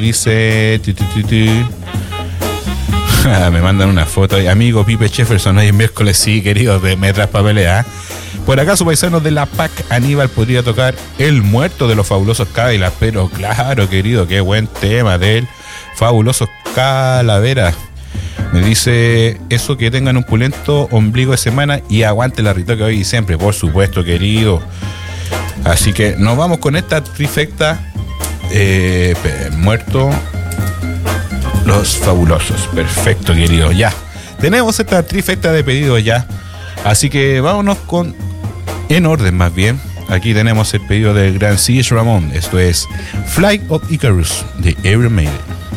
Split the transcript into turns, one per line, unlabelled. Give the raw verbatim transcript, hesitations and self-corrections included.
Dice... Tu, tu, tu, tu. Me mandan una foto. Amigo Pipe Jefferson, hoy es miércoles, sí, querido, de Metras Papelea. Por acaso, paisanos de la P A C, Aníbal podría tocar El Muerto de los Fabulosos Cadillacs. Pero claro, querido, qué buen tema del Fabulosos Calaveras. Me dice eso, que tengan un pulento ombligo de semana y aguante la ritoque hoy y siempre, por supuesto, querido. Así que nos vamos con esta trifecta. Eh, muerto Los Fabulosos. Perfecto, querido. Ya tenemos esta trifecta de pedidos ya. Así que vámonos con, en orden más bien. Aquí tenemos el pedido del gran C H Ramón. Esto es Flight of Icarus de Iron Maiden.